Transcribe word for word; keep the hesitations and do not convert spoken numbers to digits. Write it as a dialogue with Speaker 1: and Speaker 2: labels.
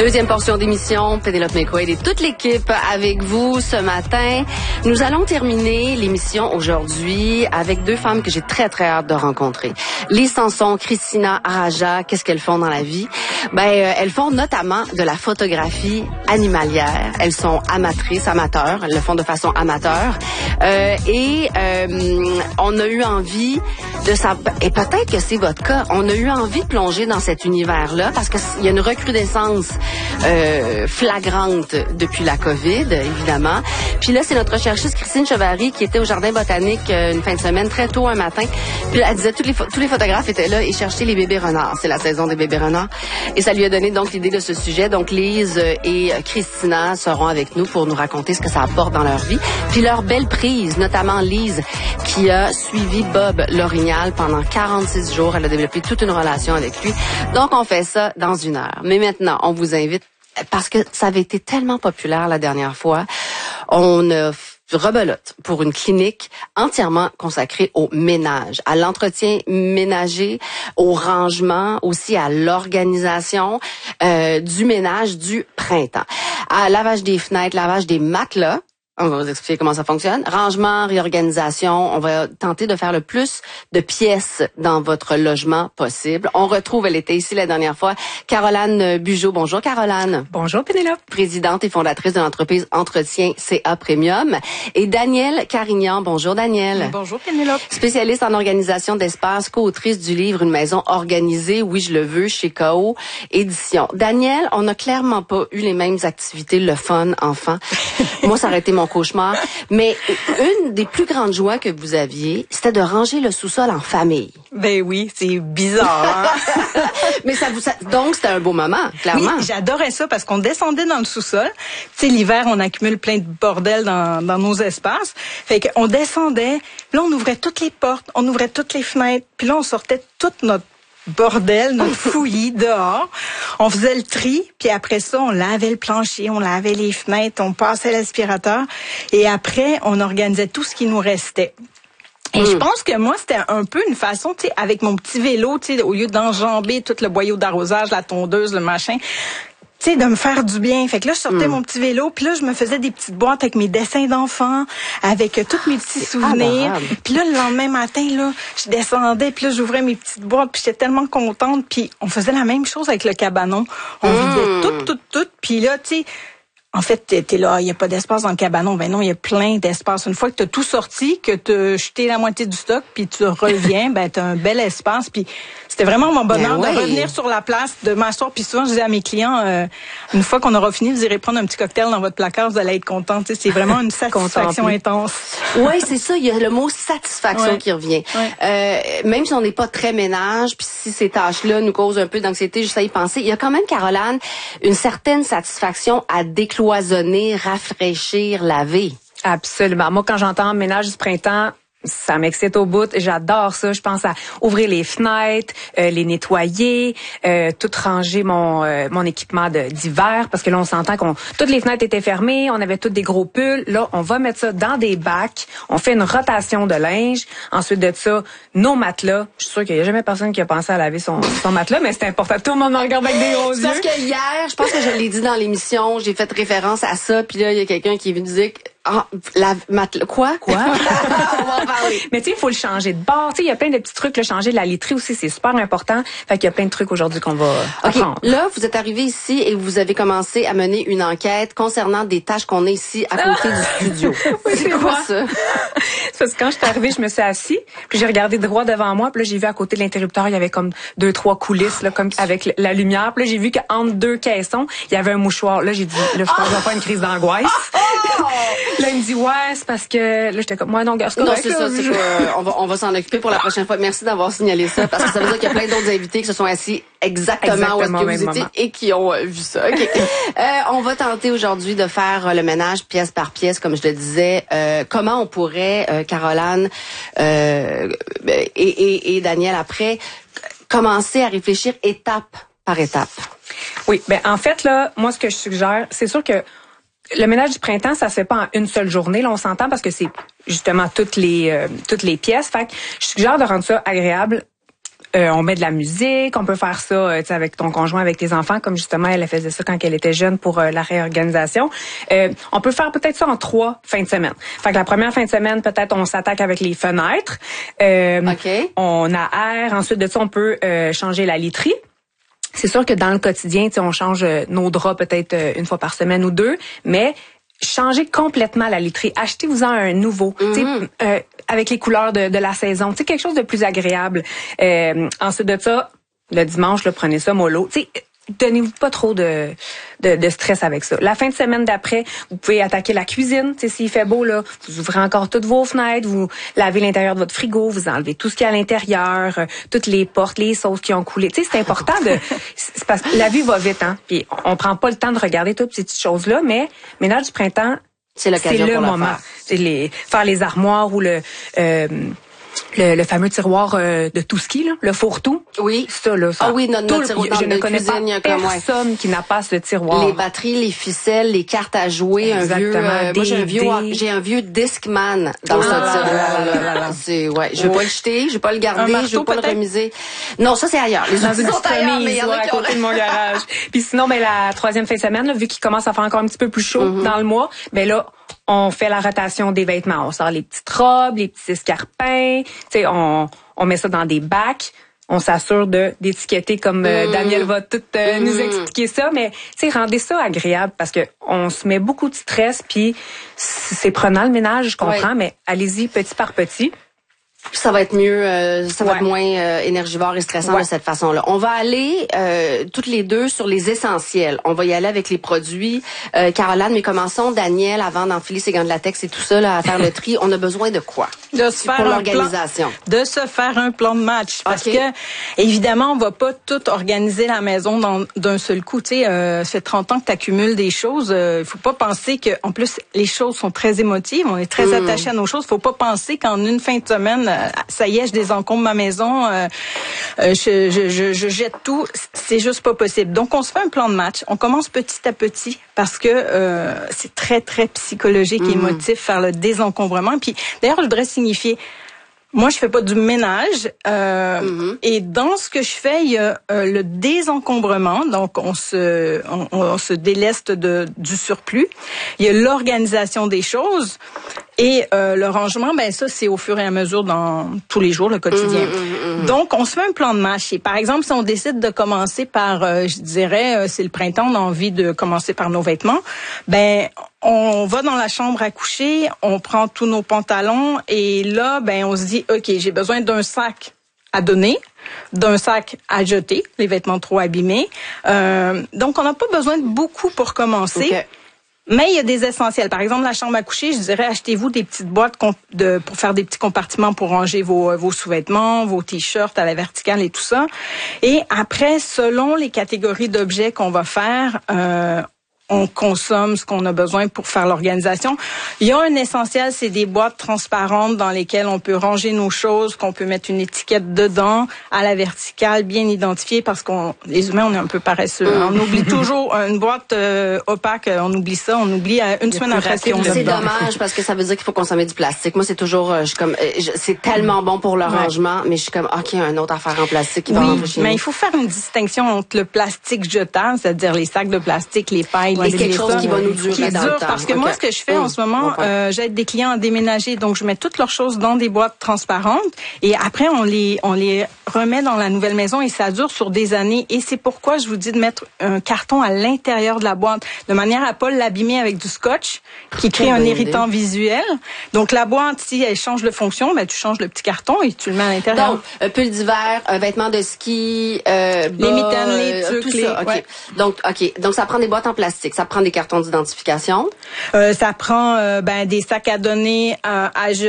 Speaker 1: Deuxième portion d'émission, Pénélope McQuaid et toute l'équipe avec vous ce matin. Nous allons terminer l'émission aujourd'hui avec deux femmes que j'ai très, très hâte de rencontrer. Lise Sanson, Christina Araja, qu'est-ce qu'elles font dans la vie? Ben, euh, elles font notamment de la photographie animalière. Elles sont amatrices, amateurs. Elles le font de façon amateur. Euh, et euh, on a eu envie de savoir, et peut-être que c'est votre cas, on a eu envie de plonger dans cet univers-là parce qu'il y a une recrudescence euh, flagrante depuis la COVID, évidemment. Puis là, c'est notre chercheuse Christine Chevary qui était au Jardin botanique euh, une fin de semaine, très tôt un matin. Puis elle disait, tous les, tous les photographes étaient là et cherchaient les bébés renards. C'est la saison des bébés renards. Et ça lui a donné donc l'idée de ce sujet. Donc, Lise et Christina seront avec nous pour nous raconter ce que ça apporte dans leur vie. Puis leur belle prise, notamment Lise, qui a suivi Bob L'Orignal pendant quarante-six jours. Elle a développé toute une relation avec lui. Donc, on fait ça dans une heure. Mais maintenant, on vous invite, parce que ça avait été tellement populaire la dernière fois, on a rebelote pour une clinique entièrement consacrée au ménage, à l'entretien ménager, au rangement, aussi à l'organisation euh, du ménage du printemps. À lavage des fenêtres, lavage des matelas. On va vous expliquer comment ça fonctionne. Rangement, réorganisation. On va tenter de faire le plus de pièces dans votre logement possible. On retrouve, elle était ici la dernière fois, Caroline Bugeaud. Bonjour, Caroline.
Speaker 2: Bonjour, Pénélope.
Speaker 1: Présidente et fondatrice de l'entreprise Entretien C A Premium. Et Danielle Carignan. Bonjour, Danielle.
Speaker 2: Bonjour, Pénélope.
Speaker 1: Spécialiste en organisation d'espace, co-autrice du livre Une maison organisée, oui, je le veux, chez K O Éditions. Danielle, on n'a clairement pas eu les mêmes activités, le fun, enfant. Moi, ça aurait été mon cauchemar. Mais une des plus grandes joies que vous aviez, c'était de ranger le sous-sol en famille.
Speaker 2: Ben oui, c'est bizarre. Hein?
Speaker 1: Mais ça vous, ça, donc c'était un beau moment, clairement.
Speaker 2: Oui, j'adorais ça parce qu'on descendait dans le sous-sol. Tu sais, l'hiver, on accumule plein de bordel dans, dans nos espaces. Fait qu'on descendait, là, on ouvrait toutes les portes, on ouvrait toutes les fenêtres, puis là, on sortait toute notre bordel, notre fouillis dehors. On faisait le tri, puis après ça, on lavait le plancher, on lavait les fenêtres, on passait l'aspirateur, et après, on organisait tout ce qui nous restait. Et mmh. je pense que moi, c'était un peu une façon, tu sais, avec mon petit vélo, tu sais, au lieu d'enjamber tout le boyau d'arrosage, la tondeuse, le machin, tu sais, de me faire du bien. Fait que là, je sortais mmh. mon petit vélo, puis là, je me faisais des petites boîtes avec mes dessins d'enfants, avec euh, tous mes petits souvenirs. Puis là, le lendemain matin, là, je descendais, puis là, j'ouvrais mes petites boîtes, puis j'étais tellement contente. Puis on faisait la même chose avec le cabanon. On mmh. vidait tout, tout, tout. Puis là, tu sais, en fait, t'es, t'es là, il y a pas d'espace dans le cabanon. Ben non, il y a plein d'espace. Une fois que t'as tout sorti, que t'as jeté la moitié du stock, puis tu reviens, ben t'as un bel espace. Puis c'était vraiment mon bonheur ben ouais. de revenir sur la place, de m'asseoir. Puis souvent, je disais à mes clients, euh, une fois qu'on aura fini, vous irez prendre un petit cocktail dans votre placard, vous allez être contents. Tu sais, c'est vraiment une satisfaction intense.
Speaker 1: Oui, c'est ça. Il y a le mot satisfaction ouais. qui revient. Ouais. Euh, même si on n'est pas très ménage, puis si ces tâches-là nous causent un peu d'anxiété, juste à y penser, il y a quand même, Caroline, une certaine satisfaction à décloisonner, rafraîchir, laver.
Speaker 3: Absolument. Moi, quand j'entends ménage du printemps, ça m'excite au bout. J'adore ça. Je pense à ouvrir les fenêtres, euh, les nettoyer, euh, tout ranger mon euh, mon équipement de, d'hiver parce que là on s'entend qu'on toutes les fenêtres étaient fermées, on avait toutes des gros pulls. Là, on va mettre ça dans des bacs. On fait une rotation de linge. Ensuite de ça, nos matelas. Je suis sûre qu'il y a jamais personne qui a pensé à laver son son matelas, mais c'est important. Tout le monde me regarde avec des gros yeux.
Speaker 1: Parce que hier, je pense que je l'ai dit dans l'émission, j'ai fait référence à ça. Puis là, il y a quelqu'un qui est venu dire ah, la matelas. Quoi? Quoi? On va en parler.
Speaker 3: Mais tu sais, il faut le changer de bord. Tu sais, il y a plein de petits trucs. Le changer de la literie aussi, c'est super important. Fait qu'il y a plein de trucs aujourd'hui qu'on va
Speaker 1: OK.
Speaker 3: apprendre.
Speaker 1: Là, vous êtes arrivé ici et vous avez commencé à mener une enquête concernant des tâches qu'on a ici à côté du studio.
Speaker 3: Oui,
Speaker 1: c'est, c'est quoi moi. Ça?
Speaker 3: C'est parce que quand je suis arrivée, je me suis assise, puis j'ai regardé droit devant moi, puis là, j'ai vu à côté de l'interrupteur, il y avait comme deux, trois coulisses, là, comme avec la lumière. Puis là, j'ai vu qu'entre deux caissons, il y avait un mouchoir. Là, j'ai dit, là, je pense que je vais faire une crise d'angoisse. Là, il me dit, ouais, c'est parce que, là, j'étais comme, moi, non, gars, c'est correct.
Speaker 1: Non, c'est ça, c'est quoi, on va, on va s'en occuper pour la prochaine fois. Merci d'avoir signalé ça, parce que ça veut dire qu'il y a plein d'autres invités qui se sont assis exactement, exactement où est-ce que vous étiez moment. Et qui ont vu ça. Okay. euh, on va tenter aujourd'hui de faire le ménage pièce par pièce, comme je le disais. Euh, comment on pourrait, euh, Caroline euh, et, et, et Danielle, après, commencer à réfléchir étape par étape?
Speaker 3: Oui, ben en fait, là, moi, ce que je suggère, c'est sûr que le ménage du printemps, ça se fait pas en une seule journée, là, on s'entend, parce que c'est justement toutes les euh, toutes les pièces. Fait que je suggère de rendre ça agréable Euh, on met de la musique, on peut faire ça euh, avec ton conjoint, avec tes enfants, comme justement elle faisait ça quand elle était jeune pour euh, la réorganisation. Euh, on peut faire peut-être ça en trois fins de semaine. Fait que la première fin de semaine, peut-être on s'attaque avec les fenêtres. Euh,
Speaker 1: okay.
Speaker 3: On aère. Ensuite de ça, on peut euh, changer la literie. C'est sûr que dans le quotidien, on change euh, nos draps peut-être euh, une fois par semaine ou deux, mais changer complètement la literie. Achetez-vous-en un nouveau, mm-hmm. euh, avec les couleurs de, de la saison. T'sais, quelque chose de plus agréable. Euh, ensuite de ça, le dimanche, là, prenez ça mollo. T'sais, donnez-vous pas trop de, de, de stress avec ça. La fin de semaine d'après, vous pouvez attaquer la cuisine. T'sais, s'il fait beau, là, vous ouvrez encore toutes vos fenêtres, vous lavez l'intérieur de votre frigo, vous enlevez tout ce qu'il y a à l'intérieur, euh, toutes les portes, les sauces qui ont coulé. T'sais, c'est important de... c'est parce que la vie va vite, hein. Puis on prend pas le temps de regarder toutes ces petites choses-là, mais ménage du printemps,
Speaker 1: c'est l'occasion
Speaker 3: c'est le
Speaker 1: pour
Speaker 3: moment.
Speaker 1: Faire.
Speaker 3: C'est les faire les armoires ou le euh, le, le fameux tiroir euh, de tout ski, là, le fourre-tout.
Speaker 1: Oui.
Speaker 3: Ça, là, ça.
Speaker 1: Ah oui, notre, notre tiroir.
Speaker 3: Je ne connais
Speaker 1: cuisine,
Speaker 3: pas personne comme, qui n'a pas ce tiroir.
Speaker 1: Les batteries, les ficelles, les cartes à jouer,
Speaker 3: exactement.
Speaker 1: un vieux. Euh, moi, j'ai un vieux, j'ai un vieux Discman dans ah, ce tiroir-là. C'est ouais. Je vais ouais. pas le jeter, je vais pas le garder, marteau, je vais pas le remiser. Non, ça c'est ailleurs. Les outils sont ailleurs, mais il y en a qui
Speaker 3: à côté de mon garage. Puis sinon, ben la troisième fin de semaine, là, vu qu'il commence à faire encore un petit peu plus chaud mm-hmm. dans le mois, ben là. On fait la rotation des vêtements. On sort les petites robes, les petits escarpins. Tu sais, on, on met ça dans des bacs. On s'assure de d'étiqueter comme euh, mmh. Daniel va tout euh, mmh. nous expliquer ça. Mais tu sais, rendez ça agréable parce que on se met beaucoup de stress. Puis c'est prenant le ménage, je comprends, ouais. mais allez-y petit par petit.
Speaker 1: Ça va être mieux, euh, ça ouais. va être moins euh, énergivore et stressant ouais. de cette façon-là. On va aller euh, toutes les deux sur les essentiels. On va y aller avec les produits. Euh, Caroline, mais commençons, Daniel, avant d'enfiler ses gants de latex et tout ça, là, à faire le tri, on a besoin de quoi?
Speaker 2: De se faire
Speaker 1: pour
Speaker 2: un
Speaker 1: l'organisation.
Speaker 2: Plan, de se faire un plan de match. Parce
Speaker 1: okay.
Speaker 2: que, évidemment, on va pas tout organiser la maison dans, d'un seul coup. Tu sais, euh, ça fait trente ans que tu accumules des choses. Il euh, faut pas penser que, en plus, les choses sont très émotives. On est très mmh. attachés à nos choses. Faut pas penser qu'en une fin de semaine, ça y est, je désencombre ma maison, euh, euh, je, je, je, je jette tout. C'est juste pas possible. Donc, on se fait un plan de match. On commence petit à petit parce que euh, c'est très, très psychologique et mmh. émotif faire le désencombrement. Puis, d'ailleurs, je voudrais signifier, moi, je fais pas du ménage. Euh, mm-hmm. Et dans ce que je fais, il y a euh, le désencombrement. Donc, on se, on, on se déleste de, du surplus. Il y a l'organisation des choses. Et euh, le rangement, ben ça, c'est au fur et à mesure dans tous les jours, le quotidien. Mmh, mmh, mmh. Donc, on se fait un plan de match. Et par exemple, si on décide de commencer par, euh, je dirais, euh, c'est le printemps, on a envie de commencer par nos vêtements, ben on va dans la chambre à coucher, on prend tous nos pantalons et là, ben on se dit, OK, j'ai besoin d'un sac à donner, d'un sac à jeter, les vêtements trop abîmés. Euh, donc, on n'a pas besoin de beaucoup pour commencer. Okay. Mais il y a des essentiels. Par exemple, la chambre à coucher, je dirais, achetez-vous des petites boîtes de, pour faire des petits compartiments pour ranger vos, vos sous-vêtements, vos t-shirts à la verticale et tout ça. Et après, selon les catégories d'objets qu'on va faire, euh, on consomme ce qu'on a besoin pour faire l'organisation. Il y a un essentiel, c'est des boîtes transparentes dans lesquelles on peut ranger nos choses, qu'on peut mettre une étiquette dedans, à la verticale, bien identifiée, parce qu'on, les humains, on est un peu paresseux. On oublie toujours une boîte euh, opaque, on oublie ça, on oublie euh, une semaine après si on
Speaker 1: C'est dommage, parce que ça veut dire qu'il faut consommer du plastique. Moi, c'est toujours, euh, je suis comme, je, c'est tellement bon pour le ouais. rangement, mais je suis comme, OK, il y a une autre affaire en plastique qui
Speaker 2: oui,
Speaker 1: va rentrer chez
Speaker 2: mais
Speaker 1: nous.
Speaker 2: il faut faire une distinction entre le plastique jetable, c'est-à-dire les sacs de plastique, les pailles,
Speaker 1: ouais,
Speaker 2: les
Speaker 1: quelque chose
Speaker 2: ça,
Speaker 1: qui va nous durer
Speaker 2: qui
Speaker 1: dans
Speaker 2: dure,
Speaker 1: le temps.
Speaker 2: Parce que
Speaker 1: okay.
Speaker 2: moi, ce que je fais mmh. en ce moment, euh, j'aide des clients à déménager, donc je mets toutes leurs choses dans des boîtes transparentes et après on les on les remet dans la nouvelle maison et ça dure sur des années. Et c'est pourquoi je vous dis de mettre un carton à l'intérieur de la boîte, de manière à pas l'abîmer avec du scotch qui crée un irritant idée. visuel. Donc la boîte, si elle change de fonction, ben tu changes le petit carton et tu le mets à l'intérieur.
Speaker 1: Donc un pull d'hiver, un vêtement de ski, euh, bas,
Speaker 2: les mitaines, les trucs,
Speaker 1: tout
Speaker 2: les,
Speaker 1: ça. Ok.
Speaker 2: Ouais.
Speaker 1: Donc ok. Donc ça prend des boîtes en plastique, ça prend des cartons d'identification.
Speaker 2: Euh, ça prend euh, ben des sacs à donner euh, à